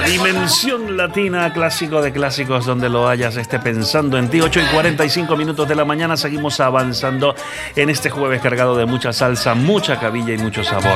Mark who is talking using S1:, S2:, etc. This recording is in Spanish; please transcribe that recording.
S1: Dimensión Latina, clásico de clásicos, donde lo hayas, esté pensando en ti. 8:45 de la mañana, seguimos avanzando en este jueves cargado de mucha salsa, mucha cabilla y mucho sabor.